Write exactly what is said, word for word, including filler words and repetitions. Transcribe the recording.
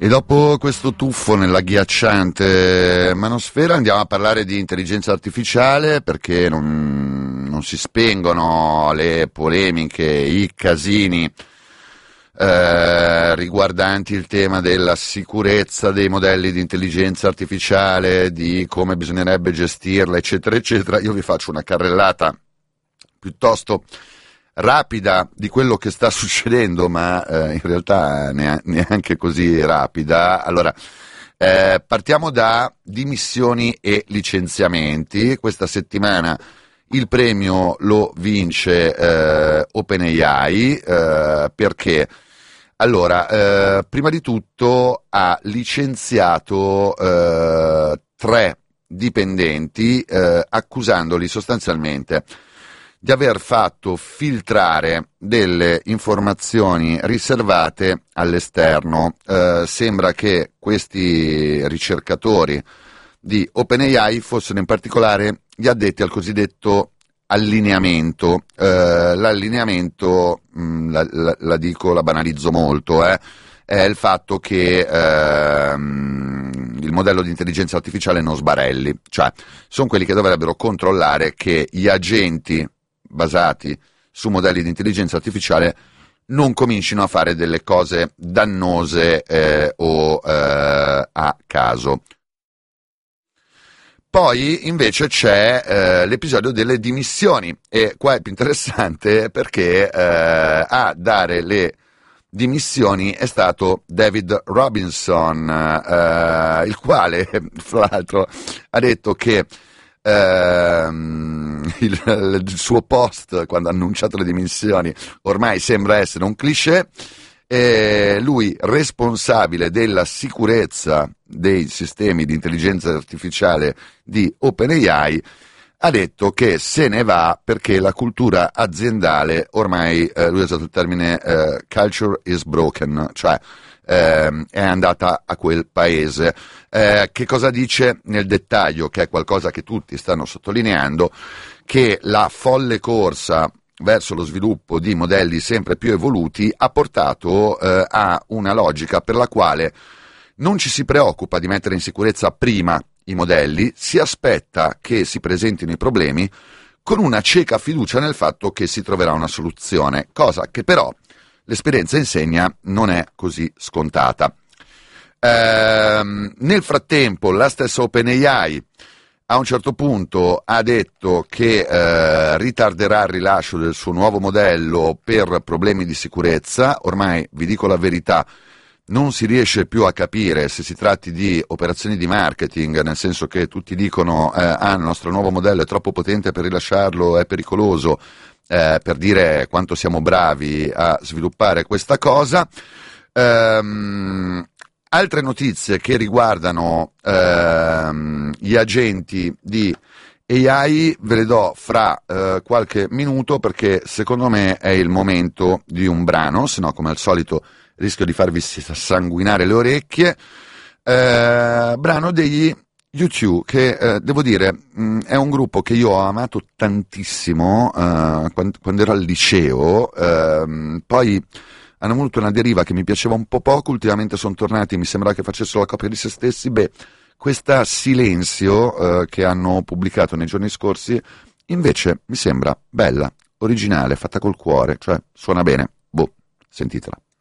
E dopo questo tuffo nell'agghiacciante manosfera andiamo a parlare di intelligenza artificiale, perché non, non si spengono le polemiche, i casini eh, riguardanti il tema della sicurezza dei modelli di intelligenza artificiale, di come bisognerebbe gestirla, eccetera, eccetera. Io vi faccio una carrellata piuttosto rapida di quello che sta succedendo, ma eh, in realtà neanche così rapida. Allora, eh, partiamo da dimissioni e licenziamenti. Questa settimana il premio lo vince eh, OpenAI eh, perché, allora, eh, prima di tutto ha licenziato eh, tre dipendenti eh, accusandoli sostanzialmente di aver fatto filtrare delle informazioni riservate all'esterno. Eh, sembra che questi ricercatori di OpenAI fossero in particolare gli addetti al cosiddetto allineamento. Eh, l'allineamento, mh, la, la, la dico, la banalizzo molto, eh, è il fatto che ehm, il modello di intelligenza artificiale non sbarelli, cioè sono quelli che dovrebbero controllare che gli agenti basati su modelli di intelligenza artificiale non comincino a fare delle cose dannose eh, o eh, a caso. Poi invece c'è eh, l'episodio delle dimissioni, e qua è più interessante perché eh, a dare le dimissioni è stato David Robinson, eh, il quale fra l'altro ha detto che Uh, il, il suo post, quando ha annunciato le dimissioni, ormai sembra essere un cliché. E lui, responsabile della sicurezza dei sistemi di intelligenza artificiale di OpenAI, ha detto che se ne va perché la cultura aziendale ormai, eh, lui ha usato il termine eh, culture is broken, cioè eh, è andata a quel paese. Eh, che cosa dice nel dettaglio, che è qualcosa che tutti stanno sottolineando, che la folle corsa verso lo sviluppo di modelli sempre più evoluti ha portato eh, a una logica per la quale non ci si preoccupa di mettere in sicurezza prima i modelli, si aspetta che si presentino i problemi con una cieca fiducia nel fatto che si troverà una soluzione, cosa che però l'esperienza insegna non è così scontata. Ehm, nel frattempo la stessa OpenAI a un certo punto ha detto che eh, ritarderà il rilascio del suo nuovo modello per problemi di sicurezza. Ormai, vi dico la verità, non si riesce più a capire se si tratti di operazioni di marketing, nel senso che tutti dicono eh, ah, il nostro nuovo modello è troppo potente per rilasciarlo, è pericoloso, eh, per dire quanto siamo bravi a sviluppare questa cosa. Ehm, altre notizie che riguardano ehm, gli agenti di A I ve le do fra eh, qualche minuto, perché secondo me è il momento di un brano, se no come al solito rischio di farvi sanguinare le orecchie. Eh, brano degli U due, che eh, devo dire mh, è un gruppo che io ho amato tantissimo eh, quando, quando ero al liceo, eh, poi hanno avuto una deriva che mi piaceva un po' poco, ultimamente sono tornati, mi sembra che facessero la copia di se stessi. Beh, questa Silenzio eh, che hanno pubblicato nei giorni scorsi invece mi sembra bella, originale, fatta col cuore, cioè suona bene. Boh, sentitela.